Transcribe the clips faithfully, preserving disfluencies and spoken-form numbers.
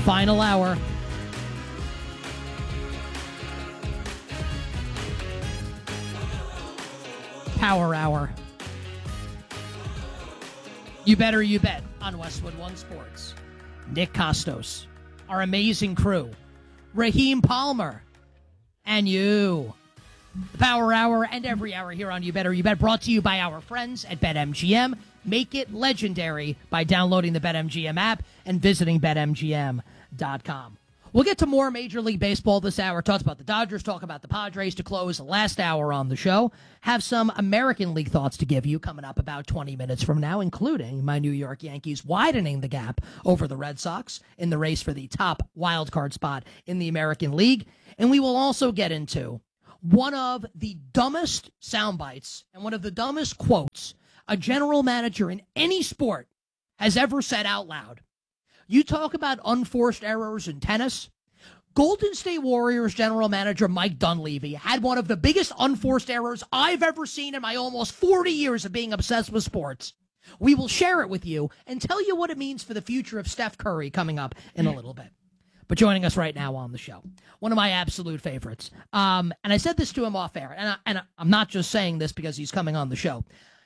Final hour. Power hour. You better you bet on Westwood One Sports. Nick Costos, our amazing crew, Raheem Palmer, and you. The Power Hour and every hour here on You Better You Bet, brought to you by our friends at BetMGM. Make it legendary by downloading the BetMGM app and visiting Bet M G M dot com. We'll get to more Major League Baseball this hour. Talk about the Dodgers, talk about the Padres to close the last hour on the show. Have some American League thoughts to give you coming up about twenty minutes from now, including my New York Yankees widening the gap over the Red Sox in the race for the top wild card spot in the American League. And we will also get into one of the dumbest sound bites and one of the dumbest quotes a general manager in any sport has ever said out loud. You talk about unforced errors in tennis. Golden State Warriors general manager Mike Dunleavy had one of the biggest unforced errors I've ever seen in my almost forty years of being obsessed with sports. We will share it with you and tell you what it means for the future of Steph Curry coming up in a little bit. But joining us right now on the show, one of my absolute favorites. Um, and I said this to him off air, and, I, and I'm not just saying this because he's coming on the show.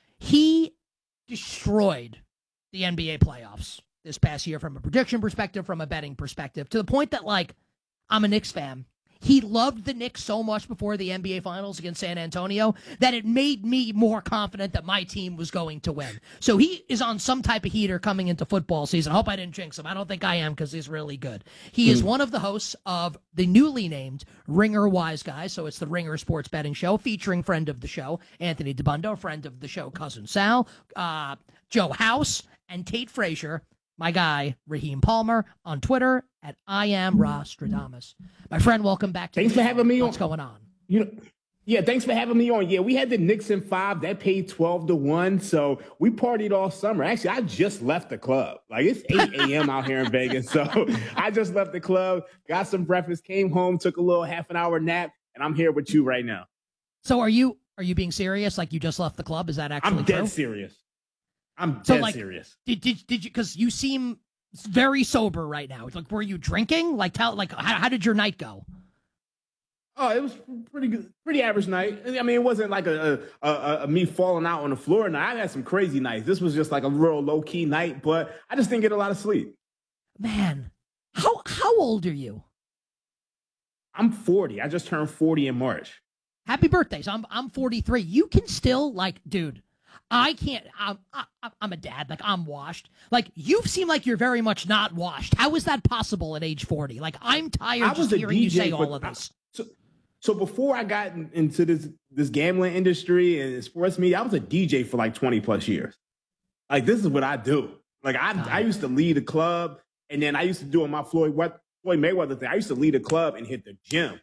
He destroyed the N B A playoffs this past year from a prediction perspective, from a betting perspective, to the point that, like, I'm a Knicks fan. He loved the Knicks so much before the N B A Finals against San Antonio that it made me more confident that my team was going to win. So he is on some type of heater coming into football season. I hope I didn't jinx him. I don't think I am because he's really good. He is one of the hosts of the newly named Ringer Wise Guys. So it's the Ringer Sports Betting Show featuring friend of the show, Anthony DeBundo, friend of the show, Cousin Sal, uh, Joe House, and Tate Frazier. My guy, Raheem Palmer, on Twitter at I am Rostradamus. My friend, welcome back to Thanks for having me on. What's going on? You know, yeah, thanks for having me on. Yeah, we had the Knicks in five. That paid twelve to one. So we partied all summer. Actually, I just left the club. Like, it's eight a.m. out here in Vegas. So I just left the club, got some breakfast, came home, took a little half an hour nap, and I'm here with you right now. So are you are you being serious? Like, you just left the club? Is that actually I'm true? dead serious. I'm dead so, like, serious. Did did did you? Because you seem very sober right now. Like, were you drinking? Like, tell like how, how did your night go? Oh, it was pretty good, pretty average night. I mean, it wasn't like a, a, a, a me falling out on the floor night. I had some crazy nights. This was just like a real low key night, but I just didn't get a lot of sleep. Man, how how old are you? I'm forty. I just turned forty in March. Happy birthday! So I'm I'm forty-three. You can still, like, dude. I can't, I'm, I, I'm a dad, like, I'm washed. Like, you seem like you're very much not washed. How is that possible at age forty? Like, I'm tired just hearing you say all of this. So, so before I got in, into this this gambling industry and sports media, I was a D J for like twenty plus years. Like, this is what I do. Like, I I used to lead a club, and then I used to do on my Floyd, Floyd Mayweather thing. I used to lead a club and hit the gym.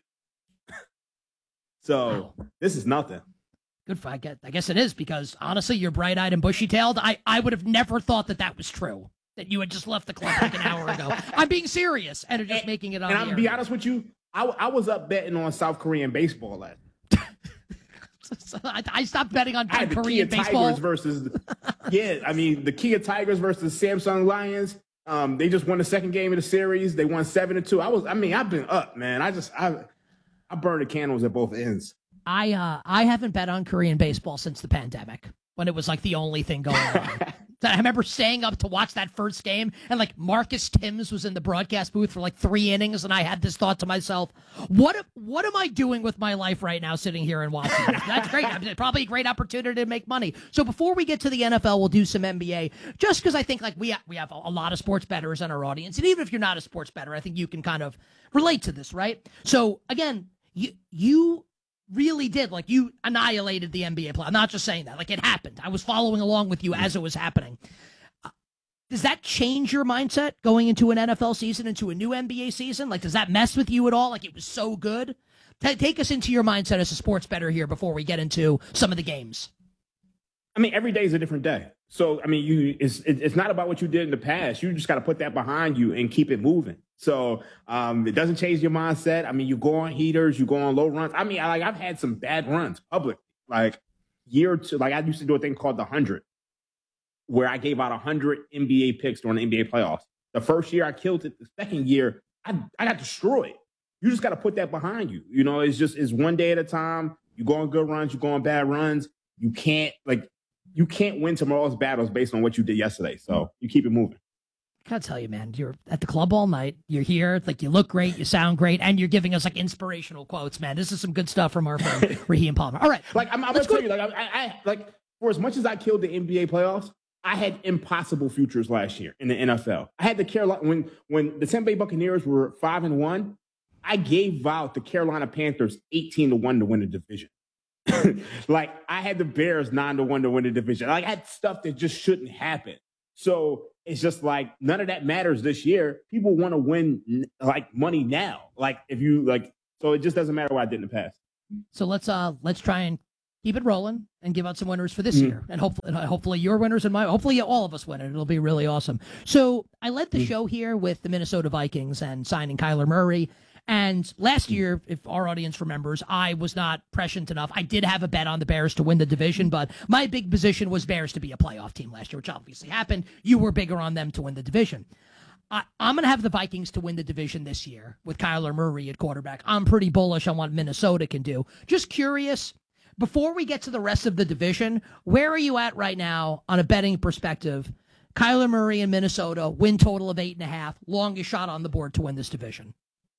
So wow. This is nothing. Good for, I guess, I guess it is, because honestly, you're bright-eyed and bushy-tailed. I, I would have never thought that that was true, that you had just left the club like an hour ago. I'm being serious, and just and, making it on And the I'm air. be honest with you, I, I was up betting on South Korean baseball last. so I, I stopped betting on I had the Korean Kia baseball. Tigers versus, yeah, I mean, the Kia Tigers versus Samsung Lions. Um, they just won the second game of the series. They won seven to two. I was, I mean, I've been up, man. I just, I, I burned the candles at both ends. I uh I haven't bet on Korean baseball since the pandemic, when it was like the only thing going on. I remember staying up to watch that first game, and like Marcus Timms was in the broadcast booth for like three innings, and I had this thought to myself, what what am I doing with my life right now sitting here and watching this? That's great. Probably a great opportunity to make money. So before we get to the N F L, we'll do some N B A, just because I think like we, ha- we have a lot of sports bettors in our audience, and even if you're not a sports bettor, I think you can kind of relate to this, right? So again, you you... really did. Like, you annihilated the N B A play. I'm not just saying that. Like, it happened. I was following along with you as it was happening. Uh, does that change your mindset going into an N F L season, into a new N B A season? Like, does that mess with you at all? Like, it was so good? T- take us into your mindset as a sports bettor here before we get into some of the games. I mean, every day is a different day. So, I mean, you it's it's not about what you did in the past. You just got to put that behind you and keep it moving. So um, it doesn't change your mindset. I mean, you go on heaters, you go on low runs. I mean, I, like I've had some bad runs publicly, like year or two. Like I used to do a thing called the hundred, where I gave out a hundred N B A picks during the N B A playoffs. The first year I killed it. The second year I I got destroyed. You just got to put that behind you. You know, it's just it's one day at a time. You go on good runs, you go on bad runs. You can't like you can't win tomorrow's battles based on what you did yesterday. So you keep it moving. I gotta tell you, man, you're at the club all night. You're here, like you look great, you sound great, and you're giving us like inspirational quotes, man. This is some good stuff from our friend Raheem Palmer. All right, like I'm, I'm gonna tell you, like I, I like for as much as I killed the N B A playoffs, I had impossible futures last year in the N F L. I had the Carolina when when the Tampa Bay Buccaneers were five and one. I gave out the Carolina Panthers eighteen to one to win the division. Like I had the Bears nine to one to win the division. Like I had stuff that just shouldn't happen. So it's just like none of that matters this year. People want to win like money now. Like if you like, so it just doesn't matter what I did in the past. So let's uh let's try and keep it rolling and give out some winners for this Mm. year, and hopefully hopefully your winners and my hopefully all of us win it. It'll be really awesome. So I led the Mm. show here with the Minnesota Vikings and signing Kyler Murray. And last year, if our audience remembers, I was not prescient enough. I did have a bet on the Bears to win the division, but my big position was Bears to be a playoff team last year, which obviously happened. You were bigger on them to win the division. I, I'm going to have the Vikings to win the division this year with Kyler Murray at quarterback. I'm pretty bullish on what Minnesota can do. Just curious, before we get to the rest of the division, where are you at right now on a betting perspective? Kyler Murray in Minnesota, win total of eight and a half, longest shot on the board to win this division.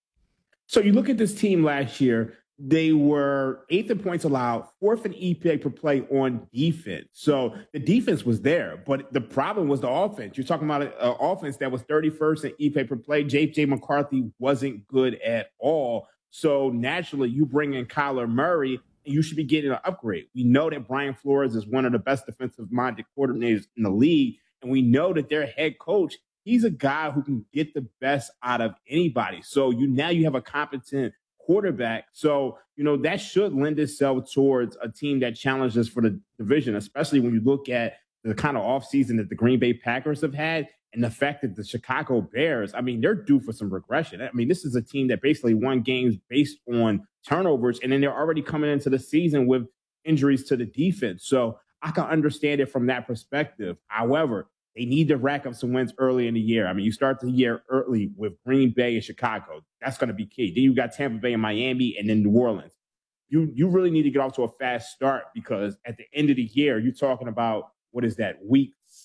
So you look at this team last year, they were eighth in points allowed, fourth in E P A per play on defense. So the defense was there, but the problem was the offense. You're talking about an offense that was thirty-first in E P A per play. J J McCarthy wasn't good at all. So naturally, you bring in Kyler Murray, and you should be getting an upgrade. We know that Brian Flores is one of the best defensive-minded coordinators in the league, and we know that their head coach, he's a guy who can get the best out of anybody. So you now you have a competent quarterback. So, you know, that should lend itself towards a team that challenges for the division, especially when you look at the kind of offseason that the Green Bay Packers have had and the fact that the Chicago Bears, I mean, they're due for some regression. I mean, this is a team that basically won games based on turnovers, and then they're already coming into the season with injuries to the defense. So I can understand it from that perspective. However, they need to rack up some wins early in the year. I mean, you start the year early with Green Bay and Chicago. That's going to be key. Then you got Tampa Bay and Miami and then New Orleans. You you really need to get off to a fast start because at the end of the year, you're talking about, what is that, weeks?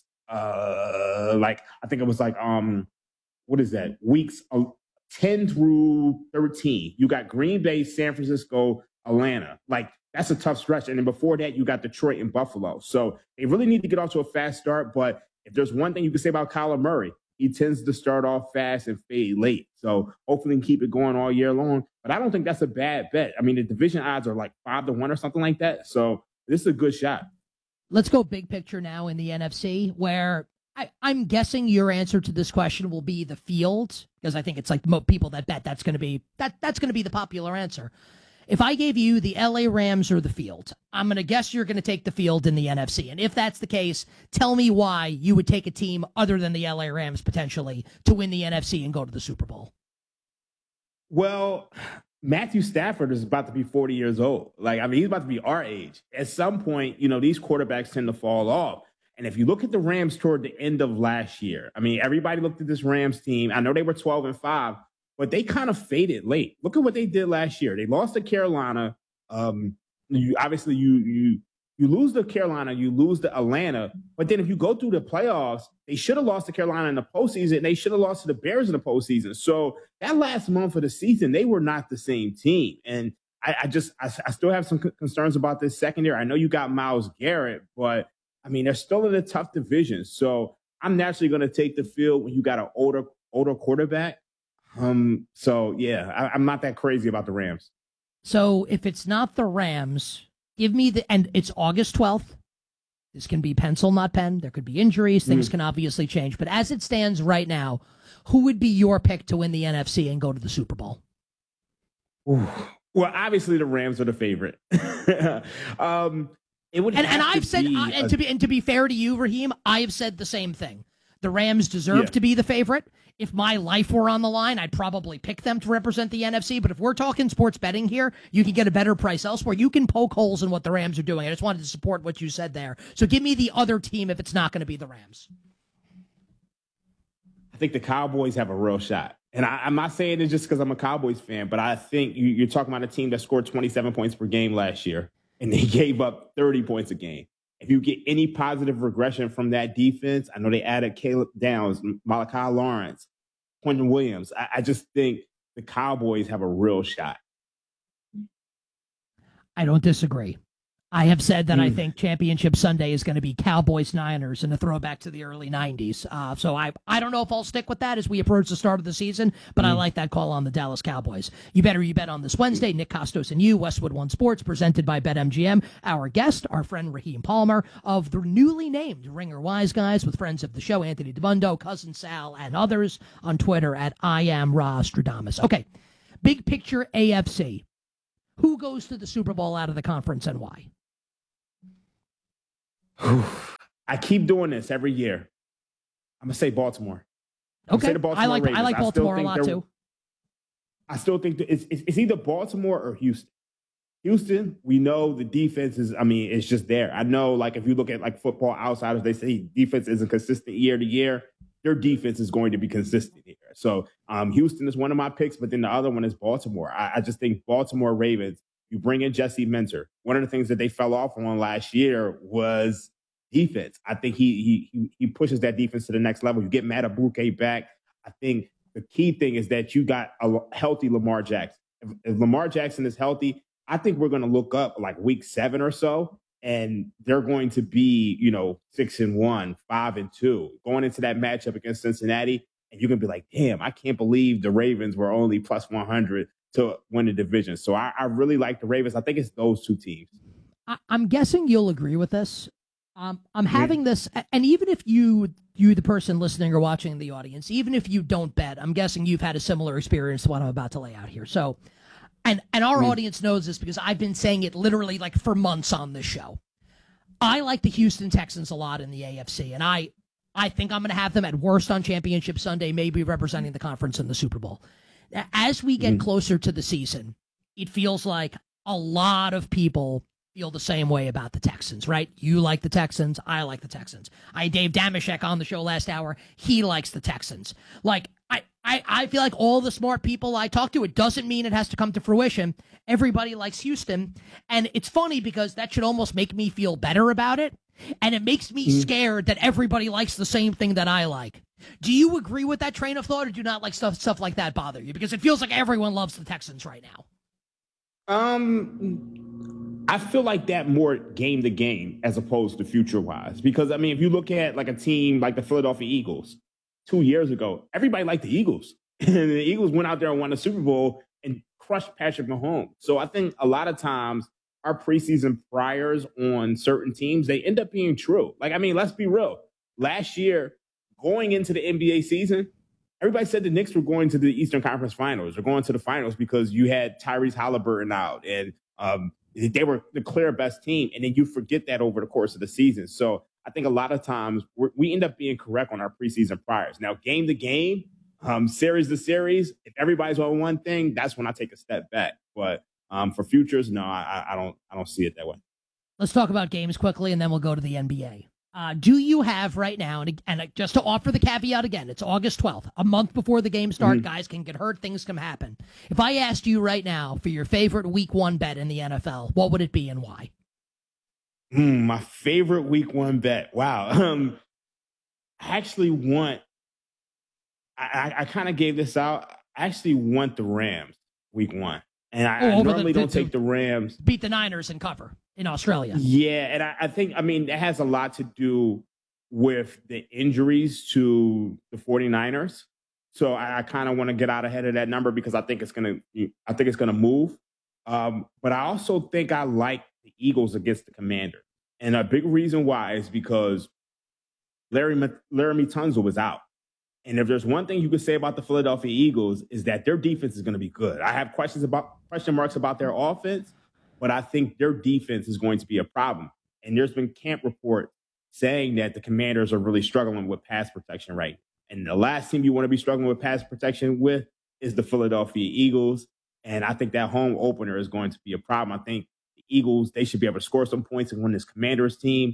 Uh, like, I think it was like, um, what is that? Weeks ten through thirteen. You got Green Bay, San Francisco, Atlanta. Like, that's a tough stretch. And then before that, you got Detroit and Buffalo. So they really need to get off to a fast start. But if there's one thing you can say about Kyler Murray, he tends to start off fast and fade late. So hopefully he can keep it going all year long. But I don't think that's a bad bet. I mean, the division odds are like five to one or something like that. So this is a good shot. Let's go big picture now in the N F C, where I, I'm guessing your answer to this question will be the field, because I think it's like mo- people that bet that's going to be that that's going to be the popular answer. If I gave you the L A Rams or the field, I'm going to guess you're going to take the field in the N F C. And if that's the case, tell me why you would take a team other than the L A Rams potentially to win the N F C and go to the Super Bowl. Well, Matthew Stafford is about to be forty years old. Like, I mean, he's about to be our age. At some point, you know, these quarterbacks tend to fall off. And if you look at the Rams toward the end of last year, I mean, everybody looked at this Rams team. I know they were twelve and five. But they kind of faded late. Look at what they did last year. They lost to Carolina. Um, you, obviously, you you you lose to Carolina, you lose to Atlanta. But then if you go through the playoffs, they should have lost to Carolina in the postseason. And they should have lost to the Bears in the postseason. So that last month of the season, they were not the same team. And I, I just I, I still have some concerns about this secondary. I know you got Myles Garrett, but I mean they're still in a tough division. So I'm naturally going to take the field when you got an older older quarterback. Um. So, yeah, I, I'm not that crazy about the Rams. So if it's not the Rams, give me the – and it's August twelfth. This can be pencil, not pen. There could be injuries. Things mm. can obviously change. But as it stands right now, who would be your pick to win the N F C and go to the Super Bowl? Ooh. Well, obviously the Rams are the favorite. um, it would and, have and I've to said be uh, a... and to be and to be fair to you, Raheem, I have said the same thing. The Rams deserve yeah. to be the favorite. If my life were on the line, I'd probably pick them to represent the N F C. But if we're talking sports betting here, you can get a better price elsewhere. You can poke holes in what the Rams are doing. I just wanted to support what you said there. So give me the other team if it's not going to be the Rams. I think the Cowboys have a real shot. And I, I'm not saying it just because I'm a Cowboys fan, but I think you, you're talking about a team that scored twenty-seven points per game last year, and they gave up thirty points a game. If you get any positive regression from that defense, I know they added Caleb Downs, Malachi Lawrence, Quentin Williams. I, I just think the Cowboys have a real shot. I don't disagree. I have said that mm. I Hmm. think Championship Sunday is going to be Cowboys-Niners in a throwback to the early nineties. Uh, so I, I don't know if I'll stick with that as we approach the start of the season, but mm. I like that call on the Dallas Cowboys. You better you bet on this Wednesday. Nick Costos and you, Westwood One Sports, presented by BetMGM. Our guest, our friend Raheem Palmer of the newly named Ringer Wise Guys, with friends of the show, Anthony DeBundo, Cousin Sal, and others on Twitter at I am Rostradamus. Okay, big picture A F C. Who goes to the Super Bowl out of the conference and why? I keep doing this every year. I'm gonna say Baltimore. I'm Okay, say the Baltimore I like Ravens. I like Baltimore a lot too. I still think that it's, it's, it's either Baltimore or Houston. Houston, we know the defense is. I mean, it's just there. I know, like if you look at like football outsiders, they say defense isn't consistent year to year. Their defense is going to be consistent here. So um, Houston is one of my picks, but then the other one is Baltimore. I, I just think Baltimore Ravens. You bring in Jesse Minter. One of the things that they fell off on last year was defense. I think he he he pushes that defense to the next level. You get Matt Abuke back. I think the key thing is that you got a healthy Lamar Jackson. If, if Lamar Jackson is healthy, I think we're going to look up like week seven or so, and they're going to be, you know, six and one, five and two, going into that matchup against Cincinnati. And you're going to be like, damn, I can't believe the Ravens were only plus one hundred to win the division. So I, I really like the Ravens. I think it's those two teams. I, I'm guessing you'll agree with this. Um, I'm having this, and even if you, you, the person listening or watching in the audience, even if you don't bet, I'm guessing you've had a similar experience to what I'm about to lay out here. So, and and our mm. audience knows this because I've been saying it literally like for months on this show. I like the Houston Texans a lot in the A F C, and I, I think I'm going to have them at worst on Championship Sunday, maybe representing the conference in the Super Bowl. As we get mm. closer to the season, it feels like a lot of people feel the same way about the Texans, right? You like the Texans. I like the Texans. I had Dave Damashek on the show last hour. He likes the Texans. Like, I, I, I feel like all the smart people I talk to, it doesn't mean it has to come to fruition. Everybody likes Houston. And it's funny because that should almost make me feel better about it. And it makes me mm. scared that everybody likes the same thing that I like. Do you agree with that train of thought, or do you not like stuff stuff like that bother you? Because it feels like everyone loves the Texans right now. Um, I feel like that more game to game as opposed to future wise. Because I mean, if you look at like a team like the Philadelphia Eagles two years ago, everybody liked the Eagles, and the Eagles went out there and won the Super Bowl and crushed Patrick Mahomes. So I think a lot of times our preseason priors on certain teams, they end up being true. Like, I mean, let's be real. Last year, going into the N B A season, everybody said the Knicks were going to the Eastern Conference Finals or going to the finals because you had Tyrese Halliburton out and um, they were the clear best team. And then you forget that over the course of the season. So I think a lot of times we're, we end up being correct on our preseason priors. Now, game to game, um, series to series, if everybody's on one thing, that's when I take a step back. But um, for futures, no, I, I don't I don't see it that way. Let's talk about games quickly, and then we'll go to the N B A. Uh, do you have right now, and, and just to offer the caveat again, it's August twelfth, a month before the game start, mm-hmm. guys can get hurt, things can happen. If I asked you right now for your favorite week one bet in the N F L, what would it be and why? Mm, my favorite week one bet. Wow. Um, I actually want, I, I, I kind of gave this out. I actually want the Rams week one. And I, oh, I normally the, the, don't take the Rams. Beat the Niners and cover in Australia. Yeah, and I, I think, I mean, it has a lot to do with the injuries to the 49ers. So I, I kind of want to get out ahead of that number because I think it's going to, I think it's going to move. Um, but I also think I like the Eagles against the Commanders. And a big reason why is because Larry, Laramie Tunsil was out. And if there's one thing you could say about the Philadelphia Eagles is that their defense is going to be good. I have questions about question marks about their offense, but I think their defense is going to be a problem. And there's been camp reports saying that the Commanders are really struggling with pass protection right. And the last team you want to be struggling with pass protection with is the Philadelphia Eagles. And I think that home opener is going to be a problem. I think the Eagles, they should be able to score some points and win this Commanders team.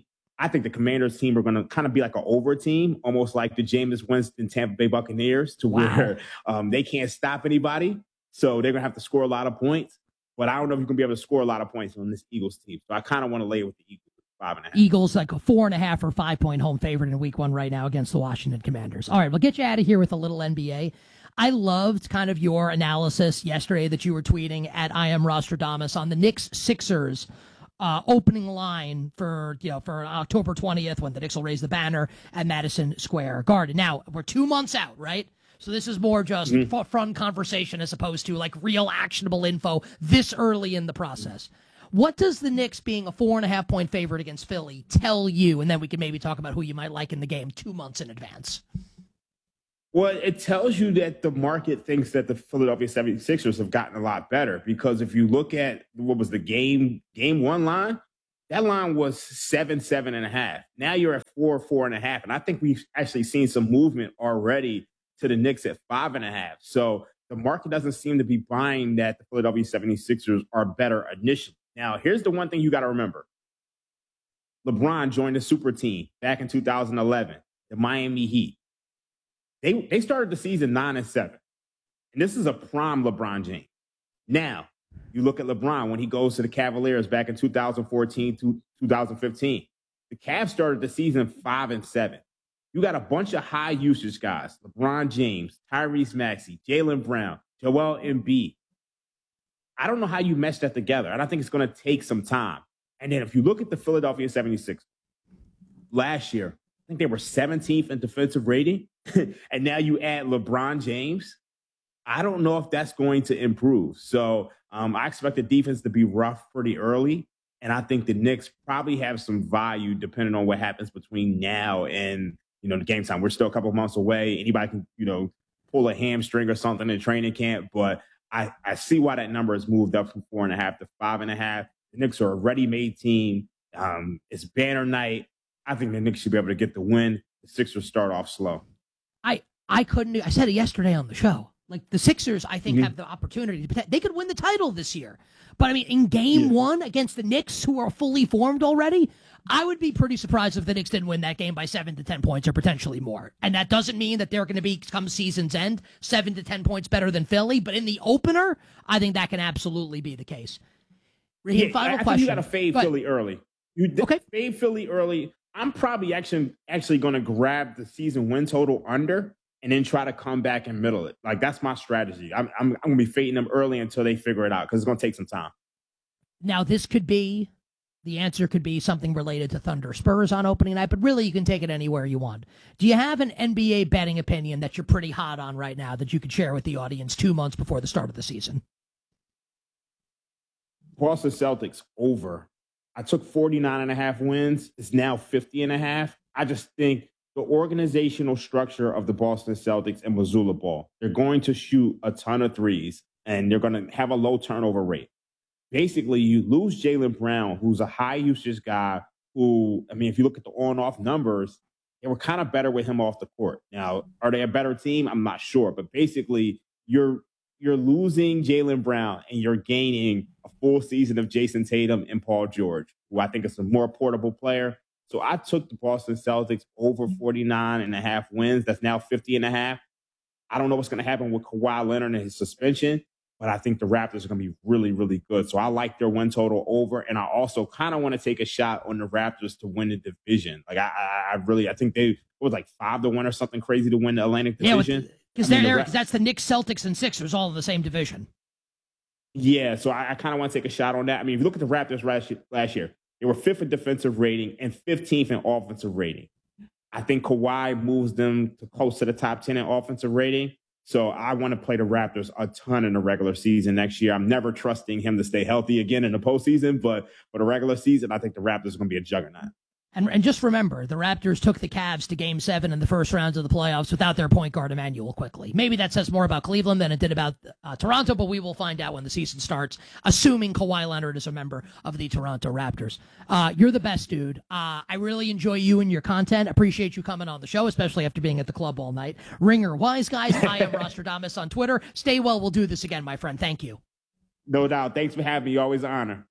I think the Commanders team are going to kind of be like an over team, almost like the Jameis Winston Tampa Bay Buccaneers, to wow. where um, they can't stop anybody. So they're going to have to score a lot of points. But I don't know if you're going to be able to score a lot of points on this Eagles team. So I kind of want to lay it with the Eagles. Five and a half. Eagles like a four and a half or five point home favorite in week one right now against the Washington Commanders. All right, we'll get you out of here with a little N B A. I loved kind of your analysis yesterday that you were tweeting at I am Rostradamus on the Knicks Sixers uh, opening line for you know for October twentieth when the Knicks will raise the banner at Madison Square Garden. Now we're two months out, right? So this is more just mm-hmm. fun conversation as opposed to like real actionable info this early in the process. What does the Knicks being a four and a half point favorite against Philly tell you? And then we can maybe talk about who you might like in the game two months in advance. Well, it tells you that the market thinks that the Philadelphia seventy-sixers have gotten a lot better, because if you look at what was the game, game one line, that line was seven, seven and a half. Now you're at four, four and a half. And I think we've actually seen some movement already to the Knicks at five and a half. So the market doesn't seem to be buying that the Philadelphia seventy-sixers are better initially. Now, here's the one thing you got to remember. LeBron joined the super team back in two thousand eleven, the Miami Heat. They they started the season nine and seven. And this is a prime LeBron James. Now, you look at LeBron when he goes to the Cavaliers back in two thousand fourteen to two thousand fifteen. The Cavs started the season five and seven. You got a bunch of high usage guys. LeBron James, Tyrese Maxey, Jaylen Brown, Joel Embiid. I don't know how you mesh that together. And I think it's going to take some time. And then if you look at the Philadelphia seventy-sixers, last year, I think they were seventeenth in defensive rating. And now you add LeBron James. I don't know if that's going to improve. So um, I expect the defense to be rough pretty early. And I think the Knicks probably have some value depending on what happens between now and, you know, the game time. We're still a couple of months away. Anybody can, you know, pull a hamstring or something in training camp. But I, I see why that number has moved up from four and a half to five and a half. The Knicks are a ready-made team. Um, it's banner night. I think the Knicks should be able to get the win. The Sixers start off slow. I I couldn't. I said it yesterday on the show. Like the Sixers, I think mm-hmm. have the opportunity to. They could win the title this year. But I mean, in game yeah. one against the Knicks, who are fully formed already, I would be pretty surprised if the Knicks didn't win that game by seven to ten points or potentially more. And that doesn't mean that they're going to be, come season's end, seven to ten points better than Philly. But in the opener, I think that can absolutely be the case. Raheem, yeah, final I question. Think you got to fade but, Philly early. You okay. fade Philly early. I'm probably actually actually going to grab the season win total under and then try to come back and middle it. Like, that's my strategy. I'm, I'm, I'm going to be fading them early until they figure it out, because it's going to take some time. Now, this could be, the answer could be something related to Thunder Spurs on opening night, but really you can take it anywhere you want. Do you have an N B A betting opinion that you're pretty hot on right now that you could share with the audience two months before the start of the season? Boston Celtics over. I took forty-nine and a half wins. It's now fifty and a half. I just think the organizational structure of the Boston Celtics and Mazzulla Ball, they're going to shoot a ton of threes, and they're going to have a low turnover rate. Basically, you lose Jaylen Brown, who's a high usage guy who, I mean, if you look at the on-off numbers, they were kind of better with him off the court. Now, are they a better team? I'm not sure. But basically, you're you're losing Jaylen Brown and you're gaining a full season of Jason Tatum and Paul George, who I think is a more portable player. So I took the Boston Celtics over forty-nine and a half wins. That's now fifty and a half. I don't know what's going to happen with Kawhi Leonard and his suspension, but I think the Raptors are going to be really, really good. So I like their win total over. And I also kind of want to take a shot on the Raptors to win the division. Like, I, I, I really, I think they it was like five to one or something crazy to win the Atlantic division. Because yeah, they're, the that's the Knicks, Celtics, and Sixers all in the same division. Yeah, so I, I kind of want to take a shot on that. I mean, if you look at the Raptors last year, last year, they were fifth in defensive rating and fifteenth in offensive rating. I think Kawhi moves them to close to the top ten in offensive rating. So I want to play the Raptors a ton in the regular season next year. I'm never trusting him to stay healthy again in the postseason, but for the regular season, I think the Raptors are going to be a juggernaut. And, and just remember, the Raptors took the Cavs to Game seven in the first rounds of the playoffs without their point guard, Emmanuel Quickley. Maybe that says more about Cleveland than it did about uh, Toronto, but we will find out when the season starts, assuming Kawhi Leonard is a member of the Toronto Raptors. Uh, you're the best, dude. Uh, I really enjoy you and your content. Appreciate you coming on the show, especially after being at the club all night. Ringer Wise Guys, I am Rostradamus on Twitter. Stay well. We'll do this again, my friend. Thank you. No doubt. Thanks for having me. Always an honor.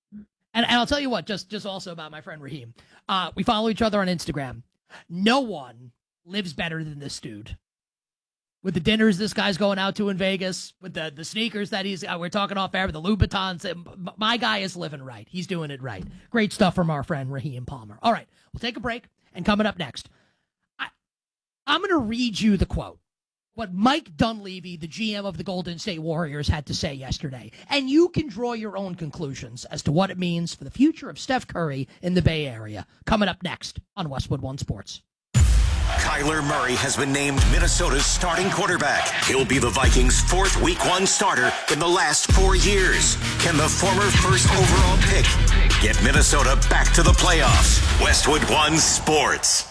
And, and I'll tell you what, just, just also about my friend Raheem. Uh, we follow each other on Instagram. No one lives better than this dude. With the dinners this guy's going out to in Vegas, with the, the sneakers that he's, uh, we're talking off air, with the Louboutins. My guy is living right. He's doing it right. Great stuff from our friend Raheem Palmer. All right, we'll take a break, and coming up next, I, I'm going to read you the quote. What Mike Dunleavy, the G M of the Golden State Warriors, had to say yesterday. And you can draw your own conclusions as to what it means for the future of Steph Curry in the Bay Area. Coming up next on Westwood One Sports. Kyler Murray has been named Minnesota's starting quarterback. He'll be the Vikings' fourth Week One starter in the last four years. Can the former first overall pick get Minnesota back to the playoffs? Westwood One Sports.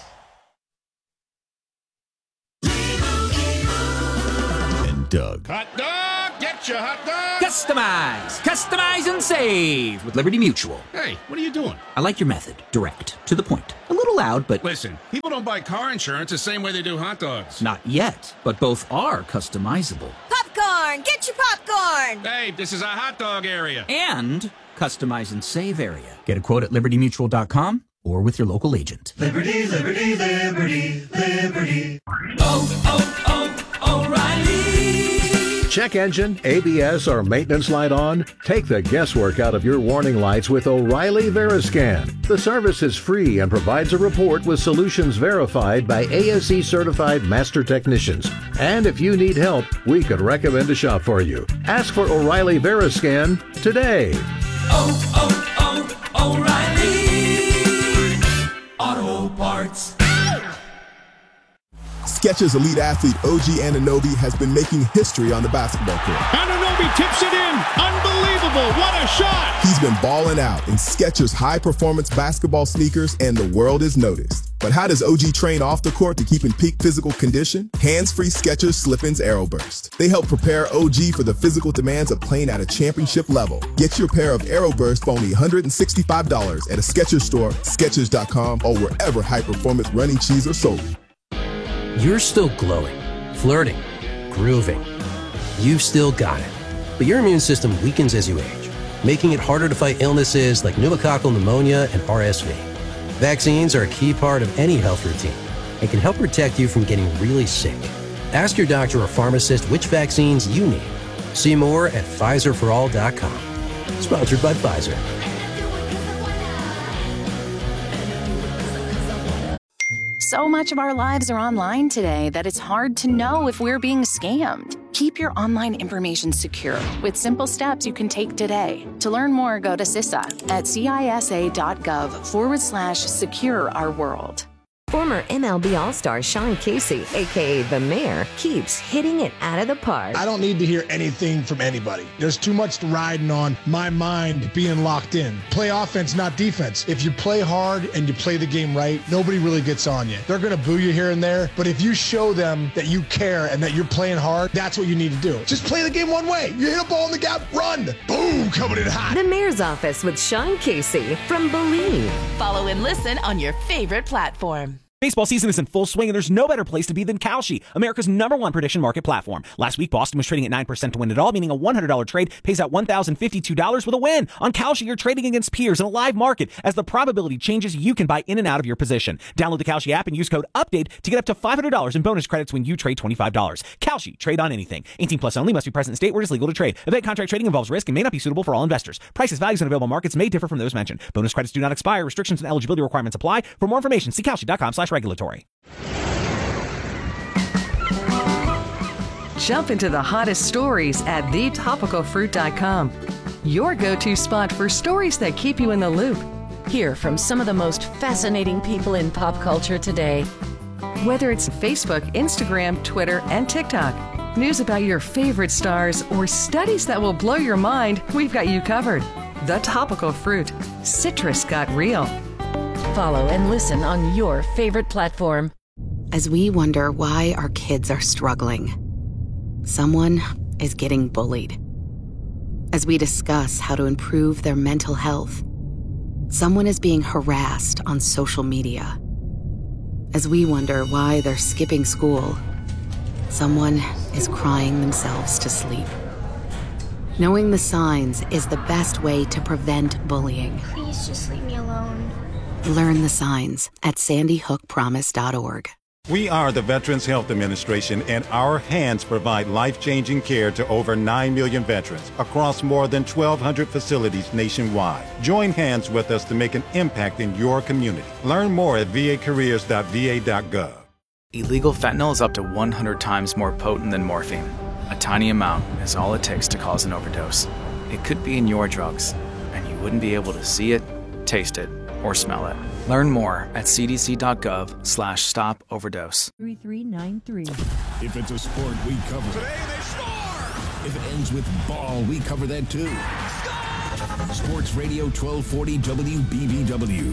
And Doug. Hot dog! Get your hot dog! Customize! Customize and save with Liberty Mutual. Hey, what are you doing? I like your method. Direct. To the point. A little loud, but... Listen, people don't buy car insurance the same way they do hot dogs. Not yet, but both are customizable. Popcorn! Get your popcorn! Hey, this is a hot dog area. And customize and save area. Get a quote at liberty mutual dot com or with your local agent. Liberty, liberty, liberty, liberty. Oh, oh, oh, O'Reilly! Check engine, A B S, or maintenance light on? Take the guesswork out of your warning lights with O'Reilly Veriscan. The service is free and provides a report with solutions verified by A S E certified master technicians. And if you need help, we could recommend a shop for you. Ask for O'Reilly Veriscan today. Oh, oh, oh, O'Reilly Auto Parts. Skechers elite athlete O G Anunoby has been making history on the basketball court. Anunoby tips it in. Unbelievable. What a shot. He's been balling out in Skechers high-performance basketball sneakers, and the world is noticed. But how does O G train off the court to keep in peak physical condition? Hands-free Skechers Slip-ins Aeroburst. They help prepare O G for the physical demands of playing at a championship level. Get your pair of Aeroburst for only one hundred sixty-five dollars at a Skechers store, Skechers dot com, or wherever high-performance running shoes are sold. You're still glowing, flirting, grooving. You've still got it. But your immune system weakens as you age, making it harder to fight illnesses like pneumococcal pneumonia and R S V. Vaccines are a key part of any health routine and can help protect you from getting really sick. Ask your doctor or pharmacist which vaccines you need. See more at Pfizer for all dot com. Sponsored by Pfizer. So much of our lives are online today that it's hard to know if we're being scammed. Keep your online information secure with simple steps you can take today. To learn more, go to C I S A at cisa.gov forward slash secure our world. Former M L B All-Star Sean Casey, a k a. The Mayor, keeps hitting it out of the park. I don't need to hear anything from anybody. There's too much riding on my mind being locked in. Play offense, not defense. If you play hard and you play the game right, nobody really gets on you. They're going to boo you here and there, but if you show them that you care and that you're playing hard, that's what you need to do. Just play the game one way. You hit a ball in the gap, run. Boom, coming in hot. The Mayor's Office with Sean Casey from Believe. Follow and listen on your favorite platform. Baseball season is in full swing, and there's no better place to be than Kalshi, America's number one prediction market platform. Last week, Boston was trading at nine percent to win it all, meaning a one hundred dollars trade pays out one thousand fifty-two dollars with a win. On Kalshi, you're trading against peers in a live market. As the probability changes, you can buy in and out of your position. Download the Kalshi app and use code UPDATE to get up to five hundred dollars in bonus credits when you trade twenty-five dollars. Kalshi, trade on anything. eighteen plus only, must be present in state where it is legal to trade. Event contract trading involves risk and may not be suitable for all investors. Prices, values, and available markets may differ from those mentioned. Bonus credits do not expire. Restrictions and eligibility requirements apply. For more information, see Kalshi.com slash regulatory. Jump into the hottest stories at the topical fruit dot com. Your go-to spot for stories that keep you in the loop. Hear from some of the most fascinating people in pop culture today. Whether it's Facebook, Instagram, Twitter, and TikTok, news about your favorite stars, or studies that will blow your mind, we've got you covered. The Topical Fruit. Citrus got real. Follow and listen on your favorite platform. As we wonder why our kids are struggling, someone is getting bullied. As we discuss how to improve their mental health, someone is being harassed on social media. As we wonder why they're skipping school, someone is crying themselves to sleep. Knowing the signs is the best way to prevent bullying. Please just leave me alone. Learn the signs at sandy hook promise dot org. We are the Veterans Health Administration, and our hands provide life-changing care to over nine million veterans across more than twelve hundred facilities nationwide. Join hands with us to make an impact in your community. Learn more at v a careers dot v a dot gov. Illegal fentanyl is up to one hundred times more potent than morphine. A tiny amount is all it takes to cause an overdose. It could be in your drugs, and you wouldn't be able to see it, taste it, or smell it. Learn more at c d c dot gov slash stop overdose. three three nine three. If it's a sport, we cover it. Today they score! If it ends with ball, we cover that too. Score! Sports Radio twelve forty W B B W.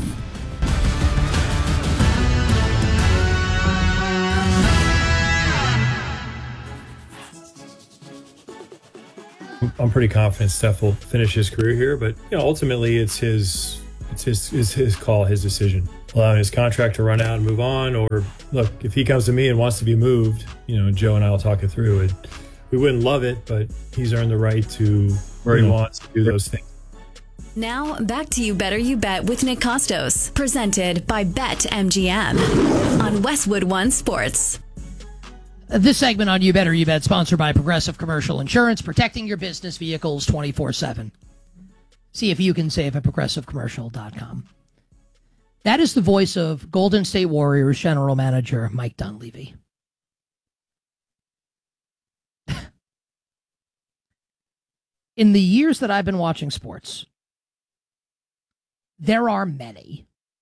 I'm pretty confident Steph will finish his career here, but you know, ultimately it's his it's his, his his call, his decision. Allowing his contract to run out and move on, or look, if he comes to me and wants to be moved, you know, Joe and I will talk it through. It, we wouldn't love it, but he's earned the right to where he wants to do those things. Now, back to You Better You Bet with Nick Costos, presented by BetMGM on Westwood One Sports. This segment on You Better You Bet, sponsored by Progressive Commercial Insurance, protecting your business vehicles twenty-four seven. See if you can save at progressive commercial dot com. That is the voice of Golden State Warriors General Manager Mike Dunleavy. In the years that I've been watching sports, there are many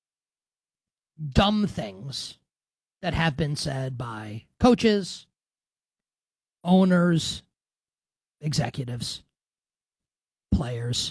dumb things that have been said by coaches, owners, executives, players.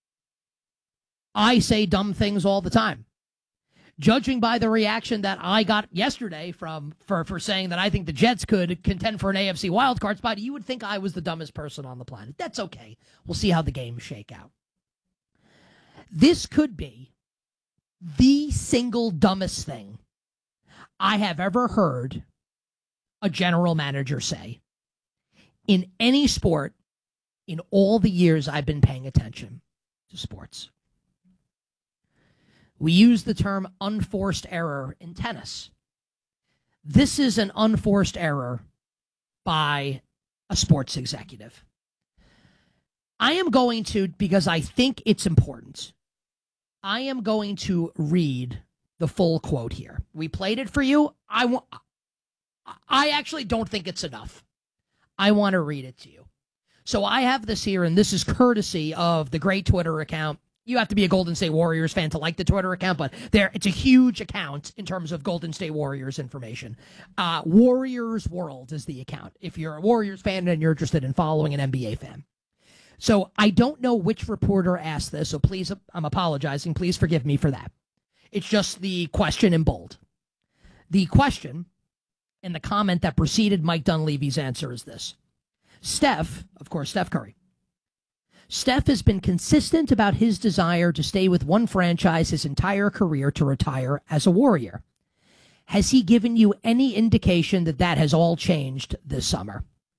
I say dumb things all the time. Judging by the reaction that I got yesterday from for, for saying that I think the Jets could contend for an A F C wildcard spot, you would think I was the dumbest person on the planet. That's okay. We'll see how the games shake out. This could be the single dumbest thing I have ever heard a general manager say in any sport in all the years I've been paying attention to sports. We use the term unforced error in tennis. This is an unforced error by a sports executive. I am going to, because I think it's important, I am going to read the full quote here. We played it for you. I, wa- I actually don't think it's enough. I want to read it to you. So I have this here, and this is courtesy of the great Twitter account. You have to be a Golden State Warriors fan to like the Twitter account, but there it's a huge account in terms of Golden State Warriors information. Uh, Warriors World is the account, if you're a Warriors fan and you're interested in following an N B A fan. So I don't know which reporter asked this, so please, I'm apologizing. Please forgive me for that. It's just the question in bold. The question and the comment that preceded Mike Dunleavy's answer is this. Steph, of course, Steph Curry. Steph has been consistent about his desire to stay with one franchise his entire career to retire as a Warrior. Has he given you any indication that that has all changed this summer?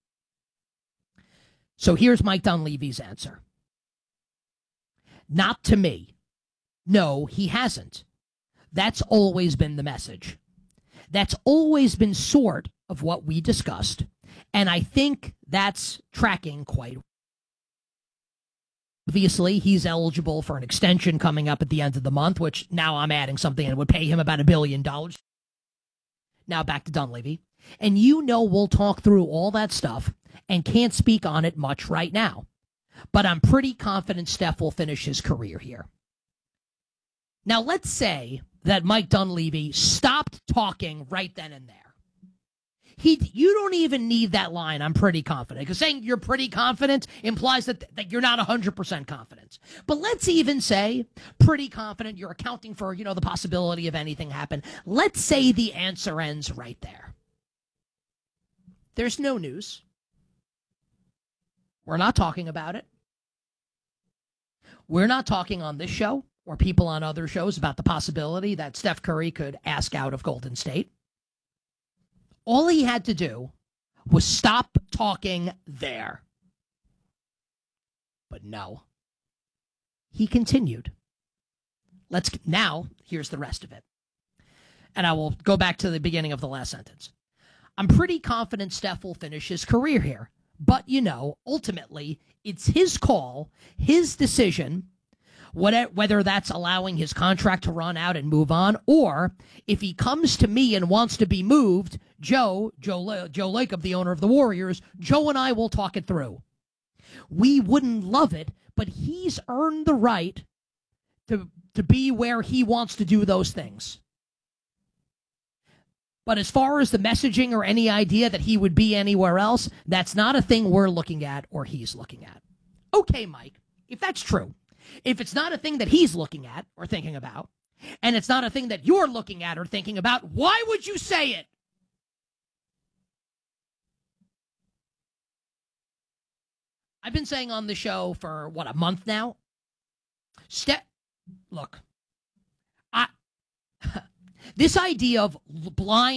So here's Mike Dunleavy's answer. Not to me. No, he hasn't. That's always been the message. That's always been sort of what we discussed. And I think that's tracking quite well. Obviously, he's eligible for an extension coming up at the end of the month, which now I'm adding something that would pay him about a billion dollars. Now back to Dunleavy. And you know we'll talk through all that stuff and can't speak on it much right now. But I'm pretty confident Steph will finish his career here. Now let's say that Mike Dunleavy stopped talking right then and there. He, you don't even need that line, I'm pretty confident. Because saying you're pretty confident implies that, that you're not one hundred percent confident. But let's even say pretty confident, you're accounting for, you know, the possibility of anything happen. Let's say the answer ends right there. There's no news. We're not talking about it. We're not talking on this show or people on other shows about the possibility that Steph Curry could ask out of Golden State. All he had to do was stop talking there. But no. He continued. Let's now, here's the rest of it. And I will go back to the beginning of the last sentence. I'm pretty confident Steph will finish his career here. But, you know, ultimately, it's his call, his decision, whether that's allowing his contract to run out and move on, or if he comes to me and wants to be moved, Joe, Joe, Joe Lacob, the owner of the Warriors, Joe and I will talk it through. We wouldn't love it, but he's earned the right to, to be where he wants to do those things. But as far as the messaging or any idea that he would be anywhere else, that's not a thing we're looking at or he's looking at. Okay, Mike, if that's true, if it's not a thing that he's looking at or thinking about, and it's not a thing that you're looking at or thinking about, why would you say it? I've been saying on the show for, what, a month now? Step, look, I, this idea of blind